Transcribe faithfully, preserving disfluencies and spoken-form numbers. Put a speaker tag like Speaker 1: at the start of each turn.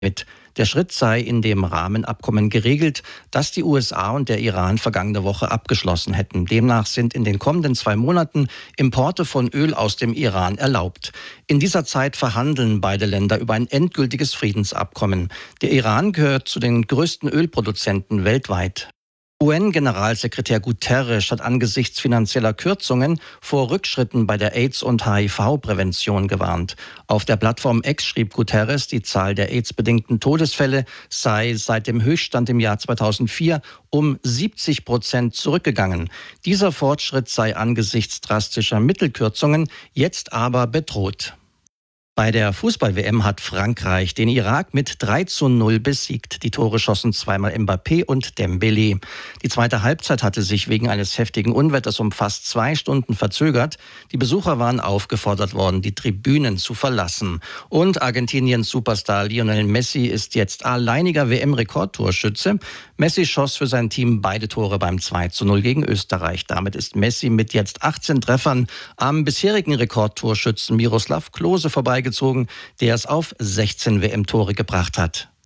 Speaker 1: mit. Der Schritt sei in dem Rahmenabkommen geregelt, das die U S A und der Iran vergangene Woche abgeschlossen hätten. Demnach sind in den kommenden zwei Monaten Importe von Öl aus dem Iran erlaubt. In dieser Zeit verhandeln beide Länder über ein endgültiges Friedensabkommen. Der Iran gehört zu den größten Ölproduzenten weltweit. U N-Generalsekretär Guterres hat angesichts finanzieller Kürzungen vor Rückschritten bei der AIDS- und H I V-Prävention gewarnt. Auf der Plattform X schrieb Guterres, die Zahl der AIDS-bedingten Todesfälle sei seit dem Höchststand im Jahr zweitausendvier um siebzig Prozent zurückgegangen. Dieser Fortschritt sei angesichts drastischer Mittelkürzungen jetzt aber bedroht. Bei der Fußball-W M hat Frankreich den Irak mit drei zu null besiegt. Die Tore schossen zweimal Mbappé und Dembélé. Die zweite Halbzeit hatte sich wegen eines heftigen Unwetters um fast zwei Stunden verzögert. Die Besucher waren aufgefordert worden, die Tribünen zu verlassen. Und Argentiniens Superstar Lionel Messi ist jetzt alleiniger W M-Rekordtorschütze. Messi schoss für sein Team beide Tore beim zwei zu null gegen Österreich. Damit ist Messi mit jetzt achtzehn Treffern am bisherigen Rekordtorschützen Miroslav Klose vorbeigezogen, der es auf sechzehn W M-Tore gebracht hat.